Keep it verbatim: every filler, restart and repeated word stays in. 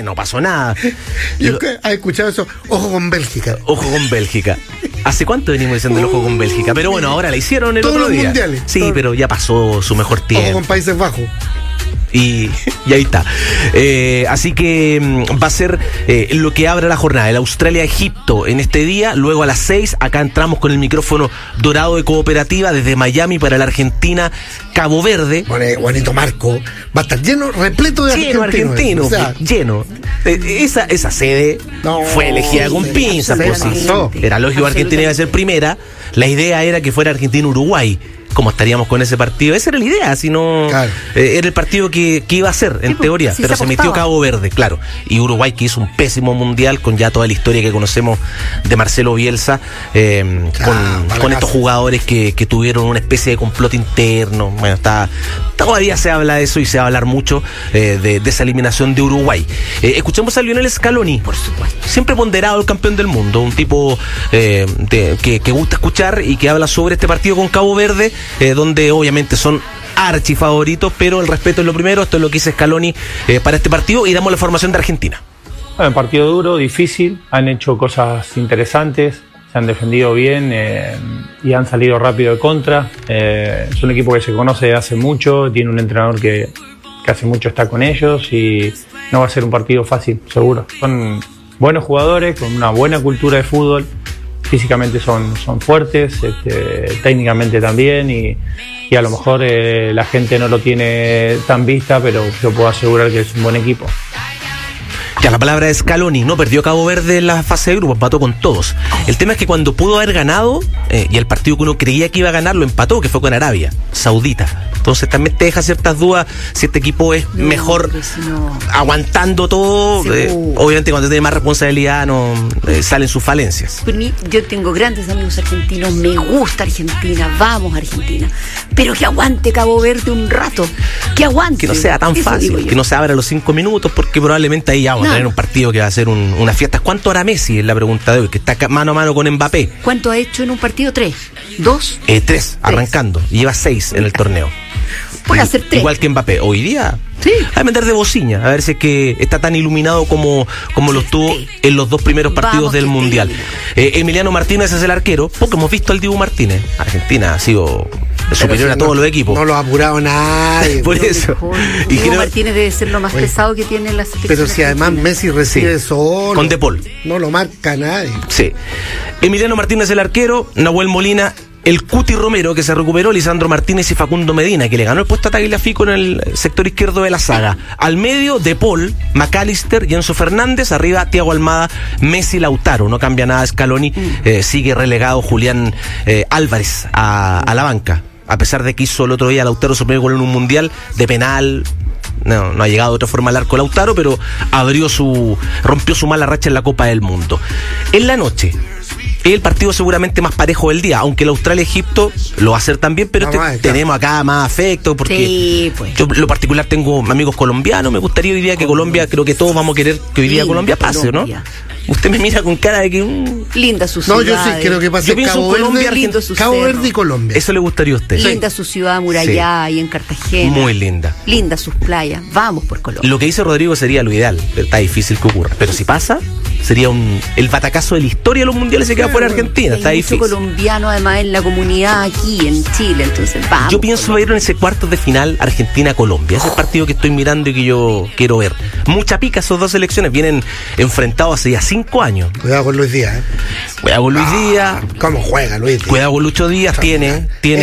después, no pasó nada. Yo he escuchado eso, ojo con Bélgica. Ojo con Bélgica. ¿Hace cuánto venimos diciendo el ojo con Bélgica? Pero bueno, ahora la hicieron el Todos otro los día. mundiales. Sí, Todos. pero ya pasó su mejor tiempo. Ojo con Países Bajos. Y, y ahí está. Eh, así que mm, va a ser eh, lo que abra la jornada. El Australia-Egipto en este día. Luego a las seis, acá entramos con el micrófono dorado de Cooperativa desde Miami para la Argentina, Cabo Verde. Bueno, Juanito Marco va a estar lleno, repleto de Lleno argentino, argentinos. O sea, lleno. Eh, esa, esa sede No, fue elegida con sí, pinzas. se Pues, sí. pasó. Era lógico que Argentina iba a ser primera. La idea era que fuera Argentina-Uruguay. ¿Cómo estaríamos con ese partido? Esa era la idea, si no Claro. eh, era el partido que, que iba a ser, en Sí, teoría, sí pero se se metió apostaba. Cabo Verde, claro. Y Uruguay, que hizo un pésimo mundial con ya toda la historia que conocemos de Marcelo Bielsa, eh, Ya, con, para con la estos casa. jugadores que, que tuvieron una especie de complot interno. Bueno, está todavía se habla de eso y se va a hablar mucho eh, de, de esa eliminación de Uruguay. Eh, escuchemos a Lionel Scaloni. Por supuesto. Siempre ponderado el campeón del mundo, un tipo eh, de, que, que gusta escuchar y que habla sobre este partido con Cabo Verde, eh, donde obviamente son archifavoritos, pero el respeto es lo primero. Esto es lo que dice Scaloni eh, para este partido, y damos la formación de Argentina. Bueno, partido duro, difícil, han hecho cosas interesantes, se han defendido bien eh, y han salido rápido de contra. Eh, es un equipo que se conoce desde hace mucho, tiene un entrenador que, que hace mucho está con ellos y no va a ser un partido fácil, seguro. Son buenos jugadores, con una buena cultura de fútbol, físicamente son, son fuertes, este, técnicamente también, y, y a lo mejor eh, la gente no lo tiene tan vista, pero yo puedo asegurar que es un buen equipo. Ya, la palabra de Scaloni, no perdió Cabo Verde en la fase de grupos, empató con todos. El tema es que cuando pudo haber ganado, eh, y el partido que uno creía que iba a ganar lo empató, que fue con Arabia Saudita. Entonces también te deja ciertas dudas si este equipo es No, mejor pero si no- aguantando todo. Seguro. Eh, obviamente cuando tiene más responsabilidad no eh, salen sus falencias. Por mí, yo tengo grandes amigos argentinos, me gusta Argentina, vamos Argentina, pero que aguante Cabo Verde un rato, que aguante. Que no sea tan Eso digo fácil, yo. que no se abra los cinco minutos, porque probablemente ahí ya vamos a No. tener un partido que va a ser un, una fiesta. ¿Cuánto hará Messi? Es la pregunta de hoy, que está ca- mano a mano con Mbappé. ¿Cuánto ha hecho en un partido? ¿Tres? ¿Dos? Eh, tres, arrancando. Y lleva seis en el torneo. Puede hacer tres. Igual que Mbappé. Hoy día Sí. va a meter de bocina, a ver si es que está tan iluminado como, como lo estuvo Sí. en los dos primeros partidos Vamos, del que esté Mundial. iluminado. Eh, Emiliano Martínez es el arquero, porque hemos visto al Dibu Martínez. Argentina ha sido superior Pero a si todos no- los equipos. No lo ha apurado nadie. Por Lo eso. mejor. Y Diego creo- Martínez debe ser lo más Oye, pesado que tiene la selección Pero si además argentina. Messi recibe Sí. solo. Con De Paul. No lo marca nadie. Sí. Emiliano Martínez el arquero, Nahuel Molina, el Cuti Romero, que se recuperó, Lisandro Martínez y Facundo Medina, que le ganó el puesto a Tagliafico en el sector izquierdo de la saga. Al medio, De Paul, McAllister y Enzo Fernández. Arriba, Thiago Almada, Messi, Lautaro. No cambia nada Scaloni. Eh, sigue relegado Julián eh, Álvarez a, a la banca. A pesar de que hizo el otro día Lautaro su primer gol en un mundial de penal. No, no ha llegado de otra forma al arco Lautaro, pero abrió su, rompió su mala racha en la Copa del Mundo. En la noche, el partido seguramente más parejo del día, aunque el Australia-Egipto lo va a hacer también, pero Vamos este- a ver, claro. tenemos acá más afecto, porque Sí, pues. yo en lo particular tengo amigos colombianos. Me gustaría hoy día que Colombia, creo que todos vamos a querer que hoy día Linda Colombia pase, Colombia. ¿no? Usted me mira con cara de que mm, Linda su ciudad. No, yo sí creo que pase Yo pienso Cabo en Colombia, Verde, lindo su Cabo cerro. Verde y Colombia. eso le gustaría a usted. Linda su ciudad amurallada ahí en Cartagena. Muy linda. Linda sus playas. Vamos por Colombia. Lo que dice Rodrigo sería lo ideal, pero está difícil que ocurra. Pero si pasa, sería un el batacazo de la historia de los mundiales. Se queda fuera Argentina, Hay está mucho difícil. colombiano además en la comunidad aquí en Chile, entonces vamos. Yo pienso ver en ese cuartos de final Argentina-Colombia. Ese es el partido que estoy mirando y que yo quiero ver. Mucha pica, esos dos selecciones vienen enfrentados hace ya cinco años. Cuidado con Luis Díaz, ¿eh? Cuidado con Luis Díaz, ¿Cómo juega Luis Díaz? cuidado con Lucho Díaz, tiene, tiene